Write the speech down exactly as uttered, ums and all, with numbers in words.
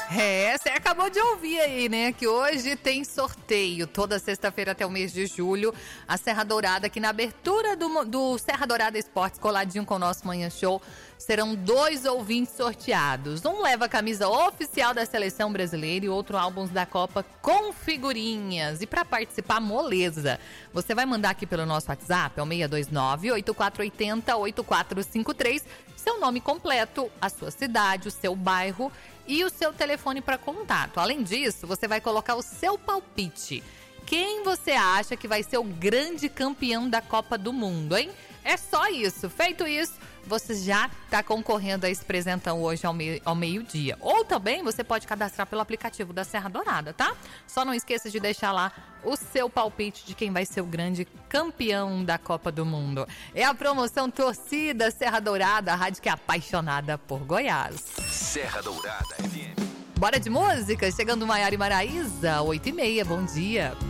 É, você acabou de ouvir aí, né? Que hoje tem sorteio. Toda sexta-feira até o mês de julho. A Serra Dourada, aqui na abertura do, do Serra Dourada Esportes, coladinho com o nosso Manhã Show. Serão dois ouvintes sorteados. Um leva a camisa oficial da Seleção Brasileira e outro álbuns da Copa com figurinhas. E para participar, moleza. Você vai mandar aqui pelo nosso WhatsApp, é o seis dois nove, oito quatro oito zero, oito quatro cinco três. Seu nome completo, a sua cidade, o seu bairro e o seu telefone para contato. Além disso, você vai colocar o seu palpite. Quem você acha que vai ser o grande campeão da Copa do Mundo, hein? É só isso. Feito isso, você já está concorrendo a esse presentão hoje ao, meio, ao meio-dia. Ou também você pode cadastrar pelo aplicativo da Serra Dourada, tá? Só não esqueça de deixar lá o seu palpite de quem vai ser o grande campeão da Copa do Mundo. É a promoção Torcida Serra Dourada, a rádio que é apaixonada por Goiás. Serra Dourada F M. Bora de música? Chegando Maiara e Maraísa, oito e meia, bom dia.